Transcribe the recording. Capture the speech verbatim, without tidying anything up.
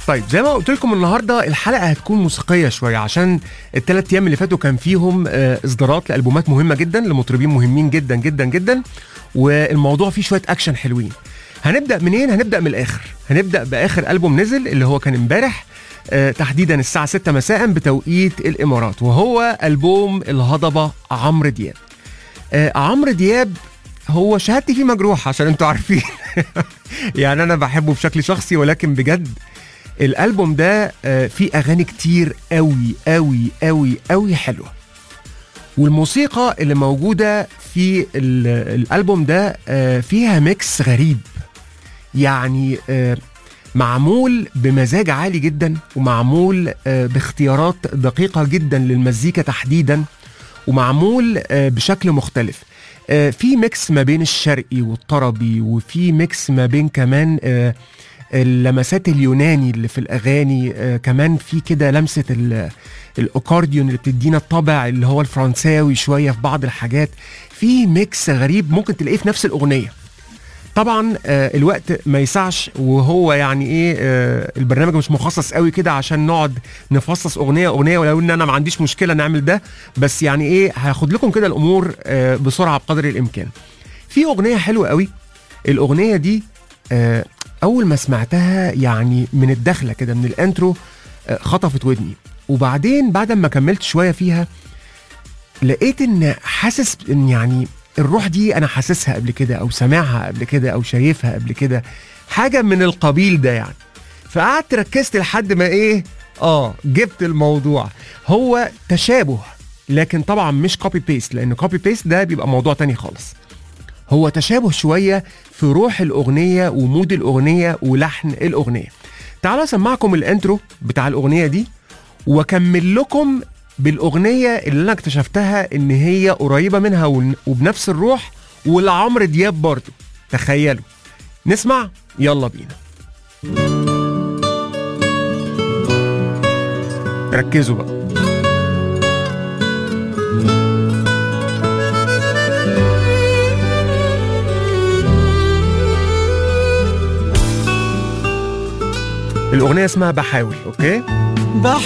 طيب زي ما قلت لكم النهارده الحلقه هتكون موسيقيه شويه، عشان الثلاث ايام اللي فاتوا كان فيهم آه، اصدارات لالبومات مهمه جدا لمطربين مهمين جدا جدا جدا، والموضوع فيه شويه اكشن حلوين. هنبدا منين؟ هنبدا من الاخر. هنبدا باخر البوم نزل اللي هو كان امبارح آه، تحديدا الساعه ستة مساء بتوقيت الامارات، وهو البوم الهضبه عمرو دياب. آه، عمرو دياب هو شهادتي فيه مجروحه عشان انتوا عارفين. يعني انا بحبه بشكل شخصي، ولكن بجد الالبوم ده آه، فيه اغاني كتير قوي قوي قوي قوي حلوه، والموسيقى اللي موجوده في ال- الالبوم ده آه، فيها ميكس غريب، يعني آه، معمول بمزاج عالي جدا، ومعمول آه، باختيارات دقيقه جدا للمزيكا تحديدا، ومعمول آه، بشكل مختلف. آه، في ميكس ما بين الشرقي والطربي، وفي ميكس ما بين كمان آه، اللمسات اليوناني اللي في الاغاني، آه كمان في كده لمسه ال- الاكورديون اللي بتدينا الطابع اللي هو الفرنساوي شويه في بعض الحاجات. في ميكس غريب ممكن تلاقيه في نفس الاغنيه. طبعا آه الوقت ما يسعش، وهو يعني ايه آه البرنامج مش مخصص قوي كده عشان نقعد نفصص اغنيه اغنيه، ولو ان انا ما عنديش مشكله نعمل ده، بس يعني ايه هاخد لكم كده الامور آه بسرعه بقدر الامكان. في اغنيه حلوه قوي، الاغنيه دي آه اول ما سمعتها يعني من الدخله كده من الانترو آه خطفت ودني، وبعدين بعد ما كملت شويه فيها لقيت ان حاسس ان يعني الروح دي انا حاسسها قبل كده، او سامعها قبل كده، او شايفها قبل كده، حاجه من القبيل ده يعني. فقعدت ركزت لحد ما ايه اه جبت الموضوع. هو تشابه، لكن طبعا مش كوبي بيست، لان كوبي بيست ده بيبقى موضوع تاني خالص. هو تشابه شويه في روح الاغنيه ومود الاغنيه ولحن الاغنيه. تعالوا اسمعكم الانترو بتاع الاغنيه دي، واكمل لكم بالاغنيه اللي انا اكتشفتها ان هي قريبه منها ون- وبنفس الروح، ولعمرو دياب برضه. تخيلوا. نسمع، يلا بينا. ركزوا بقى. الاغنيه اسمها بحاول. اوكي.